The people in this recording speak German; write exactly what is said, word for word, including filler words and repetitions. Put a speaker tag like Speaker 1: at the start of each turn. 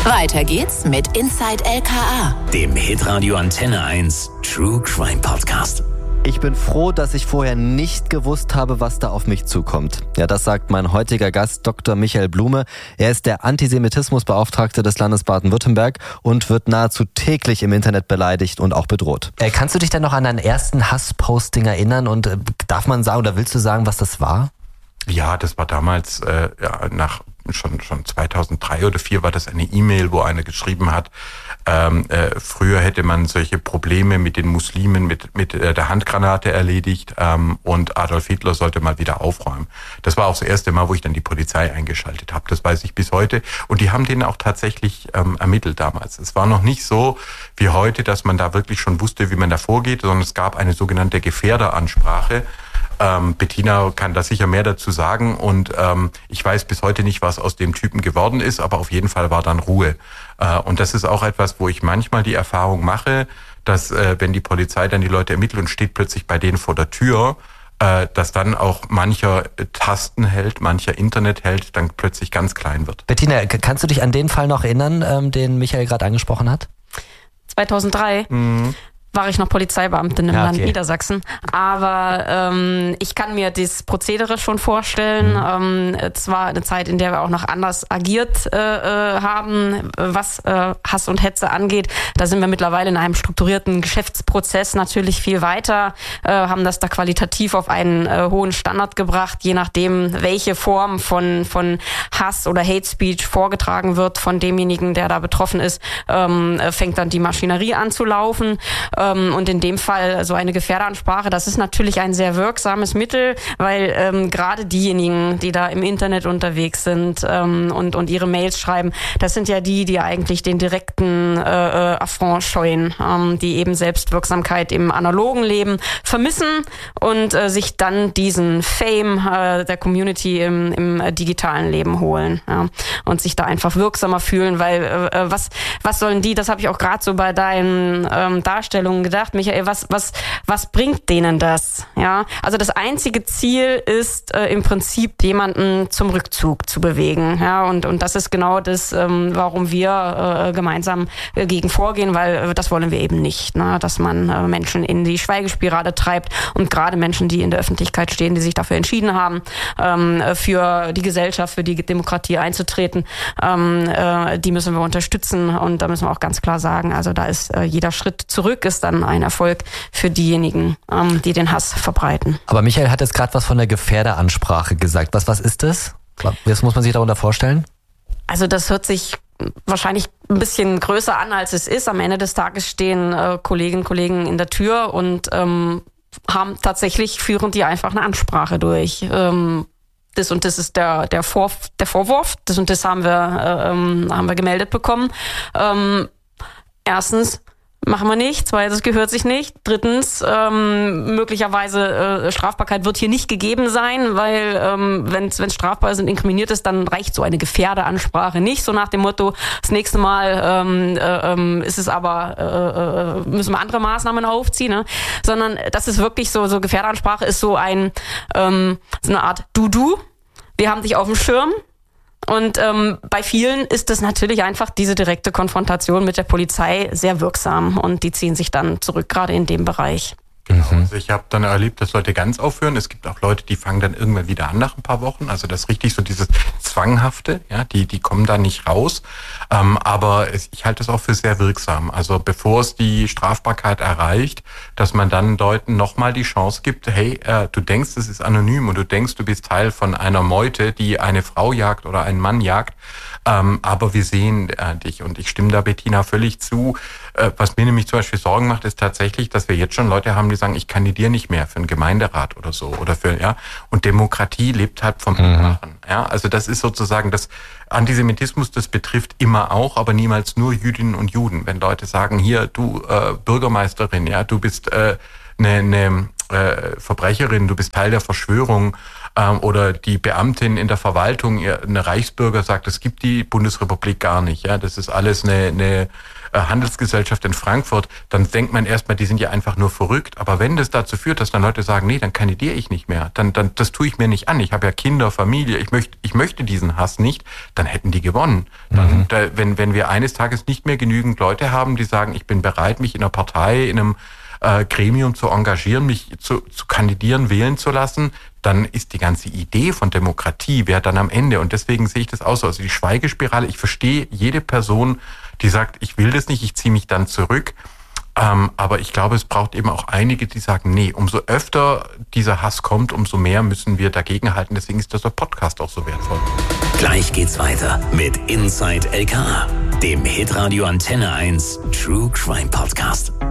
Speaker 1: Weiter geht's mit Inside L K A,
Speaker 2: dem Hitradio Antenne eins True Crime Podcast.
Speaker 3: Ich bin froh, dass ich vorher nicht gewusst habe, was da auf mich zukommt. Ja, das sagt mein heutiger Gast, Doktor Michael Blume. Er ist der Antisemitismusbeauftragte des Landes Baden-Württemberg und wird nahezu täglich im Internet beleidigt und auch bedroht. Äh, kannst du dich denn noch an deinen ersten Hassposting erinnern und äh, darf man sagen oder willst du sagen, was das war?
Speaker 4: Ja, das war damals äh, ja, nach schon schon zweitausenddrei oder vier war das eine E-Mail, wo einer geschrieben hat, ähm, äh, früher hätte man solche Probleme mit den Muslimen mit mit äh, der Handgranate erledigt ähm, und Adolf Hitler sollte mal wieder aufräumen. Das war auch das erste Mal, wo ich dann die Polizei eingeschaltet habe. Das weiß ich bis heute. Und die haben den auch tatsächlich ähm, ermittelt damals. Es war noch nicht so wie heute, dass man da wirklich schon wusste, wie man da vorgeht, sondern es gab eine sogenannte Gefährderansprache. Ähm, Bettina kann da sicher mehr dazu sagen und ähm, ich weiß bis heute nicht, was aus dem Typen geworden ist, aber auf jeden Fall war dann Ruhe. Äh, und das ist auch etwas, wo ich manchmal die Erfahrung mache, dass äh, wenn die Polizei dann die Leute ermittelt und steht plötzlich bei denen vor der Tür, äh, dass dann auch mancher Tastenheld, mancher Internetheld dann plötzlich ganz klein wird.
Speaker 3: Bettina, kannst du dich an den Fall noch erinnern, ähm, den Michael gerade angesprochen hat?
Speaker 5: zweitausenddrei Mhm. war ich noch Polizeibeamtin im ja, okay. Land Niedersachsen. Aber ähm, ich kann mir das Prozedere schon vorstellen. Mhm. Ähm, es war eine Zeit, in der wir auch noch anders agiert äh, haben, was äh, Hass und Hetze angeht. Da sind wir mittlerweile in einem strukturierten Geschäftsprozess natürlich viel weiter, äh, haben das da qualitativ auf einen äh, hohen Standard gebracht, je nachdem, welche Form von von Hass oder Hate Speech vorgetragen wird von demjenigen, der da betroffen ist, ähm, fängt dann die Maschinerie an zu laufen. Und in dem Fall so eine Gefährderansprache, das ist natürlich ein sehr wirksames Mittel, weil ähm, gerade diejenigen, die da im Internet unterwegs sind ähm, und und ihre Mails schreiben, das sind ja die, die eigentlich den direkten äh, Affront scheuen, ähm, die eben Selbstwirksamkeit im analogen Leben vermissen und äh, sich dann diesen Fame äh, der Community im, im digitalen Leben holen, ja, und sich da einfach wirksamer fühlen, weil äh, was was sollen die, das habe ich auch gerade so bei deinen ähm, Darstellungen gedacht, Michael, was was was bringt denen das? Ja, also das einzige Ziel ist äh, im Prinzip jemanden zum Rückzug zu bewegen, ja, und und das ist genau das, ähm, warum wir äh, gemeinsam äh, gegen vorgehen, weil äh, das wollen wir eben nicht, ne, dass man äh, Menschen in die Schweigespirale treibt und gerade Menschen, die in der Öffentlichkeit stehen, die sich dafür entschieden haben, ähm, für die Gesellschaft, für die Demokratie einzutreten, ähm, äh, die müssen wir unterstützen und da müssen wir auch ganz klar sagen, also da ist äh, jeder Schritt zurück ist dann ein Erfolg für diejenigen, ähm, die den Hass verbreiten.
Speaker 3: Aber Michael hat jetzt gerade was von der Gefährderansprache gesagt. Was, was ist das? Was muss man sich darunter vorstellen?
Speaker 5: Also das hört sich wahrscheinlich ein bisschen größer an, als es ist. Am Ende des Tages stehen äh, Kolleginnen und Kollegen in der Tür und ähm, haben tatsächlich, führen die einfach eine Ansprache durch. Ähm, das und das ist der, der, Vor, der Vorwurf, das und das haben wir, äh, ähm, haben wir gemeldet bekommen. Ähm, erstens, machen wir nicht. Zweitens, gehört sich nicht. Drittens, ähm, möglicherweise äh, Strafbarkeit wird hier nicht gegeben sein, weil ähm, wenn es strafbar ist und inkriminiert ist, dann reicht so eine Gefährderansprache nicht. So nach dem Motto, das nächste Mal ähm, äh, ist es aber, äh, müssen wir andere Maßnahmen aufziehen, ne? Sondern das ist wirklich so, so Gefährderansprache ist so ein ähm, so eine Art Du-Du. Wir haben dich auf dem Schirm. Und ähm, bei vielen ist es natürlich einfach diese direkte Konfrontation mit der Polizei sehr wirksam und die ziehen sich dann zurück, gerade in dem Bereich.
Speaker 4: Genau. Also ich habe dann erlebt, dass Leute ganz aufhören. Es gibt auch Leute, die fangen dann irgendwann wieder an nach ein paar Wochen. Also das ist richtig so dieses Zwanghafte, ja, die die kommen da nicht raus. Ähm, aber es, ich halte das auch für sehr wirksam. Also bevor es die Strafbarkeit erreicht, dass man dann Leuten nochmal die Chance gibt, hey, äh, du denkst, es ist anonym und du denkst, du bist Teil von einer Meute, die eine Frau jagt oder einen Mann jagt. Ähm, aber wir sehen äh, dich und ich stimme da Bettina völlig zu. Äh, was mir nämlich zum Beispiel Sorgen macht, ist tatsächlich, dass wir jetzt schon Leute haben, die sagen, ich kandidiere nicht mehr für einen Gemeinderat oder so oder für, ja. Und Demokratie lebt halt vom Mitmachen, mhm. ja. Also das ist sozusagen das Antisemitismus, das betrifft immer auch, aber niemals nur Jüdinnen und Juden. Wenn Leute sagen, hier, du äh, Bürgermeisterin, ja, du bist äh, eine, eine äh, Verbrecherin, du bist Teil der Verschwörung, ähm, oder die Beamtin in der Verwaltung, eine Reichsbürger sagt, es gibt die Bundesrepublik gar nicht. Ja, das ist alles eine, eine Handelsgesellschaft in Frankfurt, dann denkt man erstmal, die sind ja einfach nur verrückt. Aber wenn das dazu führt, dass dann Leute sagen, nee, dann kandidiere ich nicht mehr, dann, dann das tue ich mir nicht an. Ich habe ja Kinder, Familie, ich möchte, ich möchte diesen Hass nicht, dann hätten die gewonnen. Dann, mhm. da, wenn, wenn wir eines Tages nicht mehr genügend Leute haben, die sagen, ich bin bereit, mich in einer Partei, in einem äh, Gremium zu engagieren, mich zu, zu kandidieren, wählen zu lassen, dann ist die ganze Idee von Demokratie, wer dann am Ende, und deswegen sehe ich das auch so, also die Schweigespirale, ich verstehe jede Person, die sagt, ich will das nicht, ich ziehe mich dann zurück. Ähm, aber ich glaube, es braucht eben auch einige, die sagen, nee, umso öfter dieser Hass kommt, umso mehr müssen wir dagegenhalten. Deswegen ist dieser Podcast auch so wertvoll.
Speaker 2: Gleich geht's weiter mit Inside L K A, dem Hitradio Antenne eins True Crime Podcast.